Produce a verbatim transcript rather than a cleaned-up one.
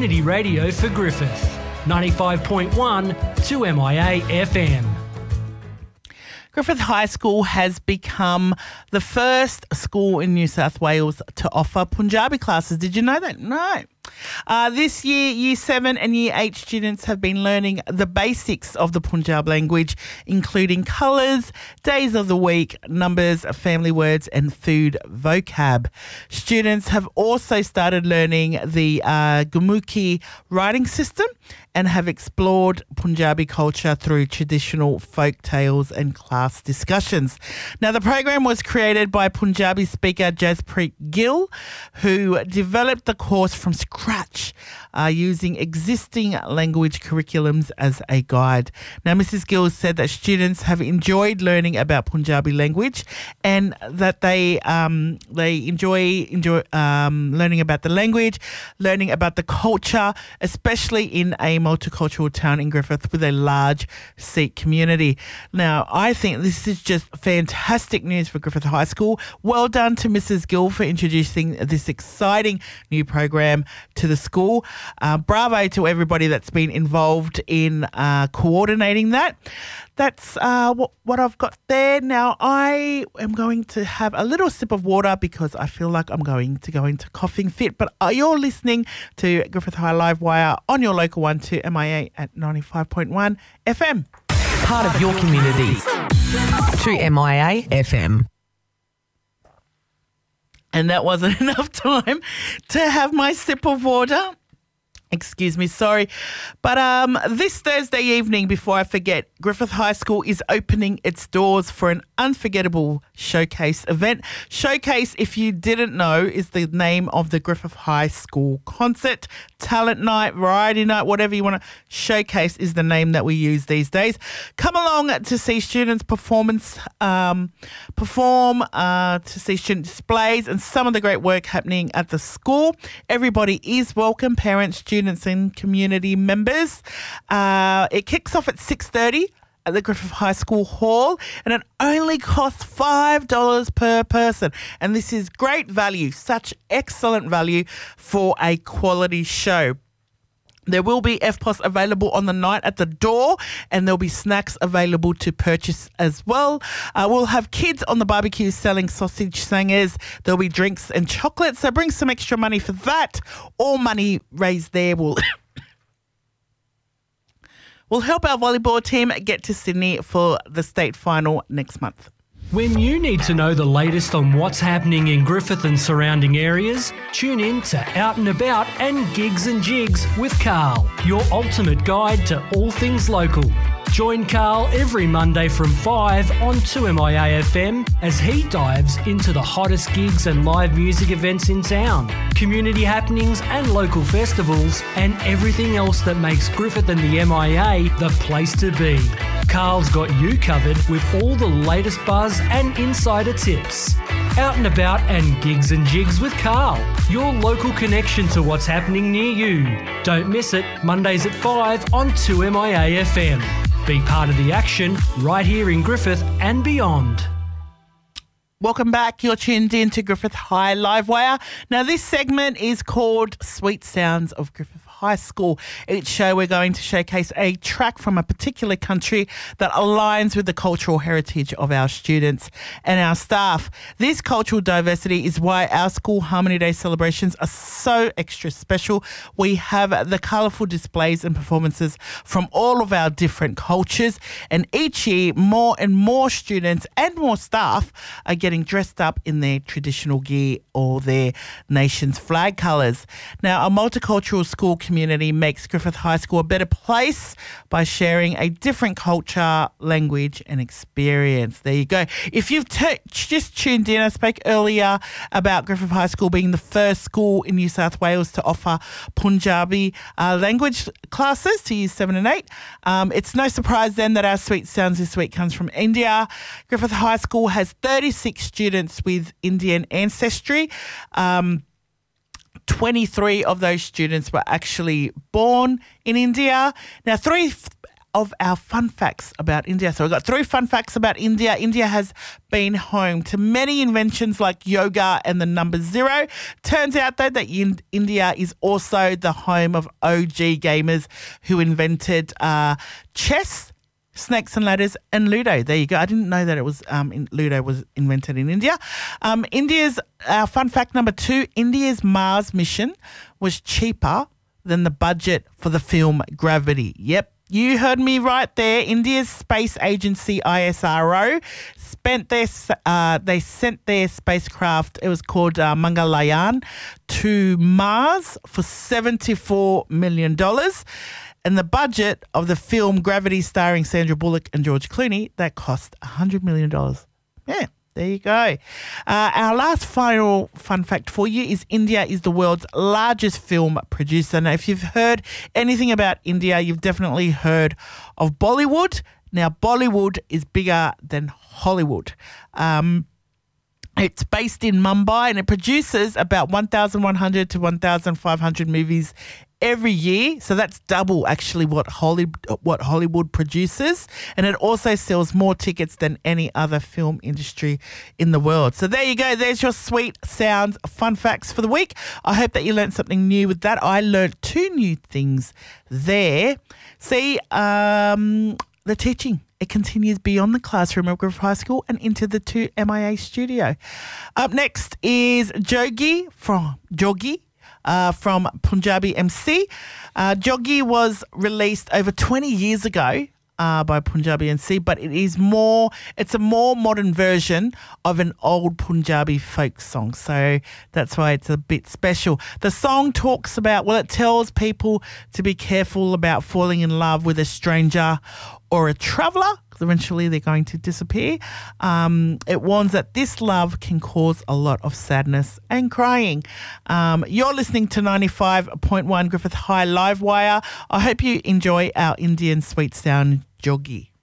community radio for Griffith. ninety-five point one two M I A F M. Griffith High School has become the first school in New South Wales to offer Punjabi classes. Did you know that? No. Uh, this year, Year seven and Year eight students have been learning the basics of the Punjab language, including colours, days of the week, numbers, family words and food vocab. Students have also started learning the uh, Gurmukhi writing system and have explored Punjabi culture through traditional folk tales and class discussions. Now, the program was created by Punjabi speaker Jaspreet Gill, who developed the course from scratch uh, using existing language curriculums as a guide. Now, Missus Gill said that students have enjoyed learning about Punjabi language and that they um, they enjoy enjoy um, learning about the language, learning about the culture, especially in a multicultural town in Griffith with a large Sikh community. Now, I think this is just fantastic news for Griffith High School. Well done to Missus Gill for introducing this exciting new program to the school. Uh, bravo to everybody that's been involved in uh, coordinating that. That's uh, what, what I've got there. Now, I am going to have a little sip of water because I feel like I'm going to go into coughing fit. But uh, you're listening to Griffith High Live Wire on your local one to M I A at ninety-five point one F M. Part of your community. To M I A F M. And that wasn't enough time to have my sip of water. Excuse me, sorry. But um, this Thursday evening, before I forget, Griffith High School is opening its doors for an unforgettable showcase event. Showcase, if you didn't know, is the name of the Griffith High School concert. Talent night, variety night, whatever you want to. Showcase is the name that we use these days. Come along to see students performance, um, perform, uh, to see student displays and some of the great work happening at the school. Everybody is welcome, parents, students and community members. Uh, it kicks off at six thirty at the Griffith High School Hall, and it only costs five dollars per person. And this is great value, such excellent value for a quality show. There will be F P O S available on the night at the door, and there'll be snacks available to purchase as well. Uh, we'll have kids on the barbecue selling sausage sangers. There'll be drinks and chocolate, so bring some extra money for that. All money raised there will will help our volleyball team get to Sydney for the state final next month. When you need to know the latest on what's happening in Griffith and surrounding areas, tune in to Out and About and Gigs and Jigs with Carl, your ultimate guide to all things local. Join Carl every Monday from five on two M I A F M as he dives into the hottest gigs and live music events in town, community happenings and local festivals, and everything else that makes Griffith and the M I A the place to be. Carl's got you covered with all the latest buzz and insider tips. Out and About and Gigs and Jigs with Carl, your local connection to what's happening near you. Don't miss it, Mondays at five on two M I A F M. Be part of the action right here in Griffith and beyond. Welcome back. You're tuned in to Griffith High Live Wire. Now, this segment is called Sweet Sounds of Griffith High School. Each show we're going to showcase a track from a particular country that aligns with the cultural heritage of our students and our staff. This cultural diversity is why our school Harmony Day celebrations are so extra special. We have the colourful displays and performances from all of our different cultures, and each year more and more students and more staff are getting dressed up in their traditional gear or their nation's flag colours. Now, a multicultural school community makes Griffith High School a better place by sharing a different culture, language and experience. There you go. If you've t- just tuned in, I spoke earlier about Griffith High School being the first school in New South Wales to offer Punjabi uh, language classes to years seven and eight. Um, it's no surprise then that our Sweet Sounds this week comes from India. Griffith High School has thirty-six students with Indian ancestry. Um, twenty-three of those students were actually born in India. Now, three of our fun facts about India. So we've got three fun facts about India. India has been home to many inventions like yoga and the number zero. Turns out, though, that in- India is also the home of O G gamers who invented uh, chess, Snakes and Ladders, and Ludo. There you go. I didn't know that it was um, in, Ludo was invented in India. Um, India's uh, fun fact number two: India's Mars mission was cheaper than the budget for the film Gravity. Yep, you heard me right there. India's space agency I S R O spent their uh, they sent their spacecraft. It was called uh, Mangalyaan to Mars for seventy-four million dollars. And the budget of the film Gravity, starring Sandra Bullock and George Clooney, that cost one hundred million dollars. Yeah, there you go. Uh, our last final fun fact for you is India is the world's largest film producer. Now, if you've heard anything about India, you've definitely heard of Bollywood. Now, Bollywood is bigger than Hollywood. Um It's based in Mumbai and it produces about one thousand one hundred to one thousand five hundred movies every year. So that's double actually what Hollywood, what Hollywood produces. And it also sells more tickets than any other film industry in the world. So there you go. There's your Sweet Sounds fun facts for the week. I hope that you learned something new with that. I learned two new things there. See, um, the teaching. It continues beyond the classroom of Griffith High School and into the two M I A studio. Up next is Jogi from Jogi uh, from Punjabi M C. Uh, Jogi was released over twenty years ago uh, by Punjabi M C, but it is more. It's a more modern version of an old Punjabi folk song, so that's why it's a bit special. The song talks about, well, it tells people to be careful about falling in love with a stranger or a traveller, because eventually they're going to disappear. Um, it warns that this love can cause a lot of sadness and crying. Um, you're listening to ninety-five point one Griffith High Live Wire. I hope you enjoy our Indian Sweet Sound Jogi.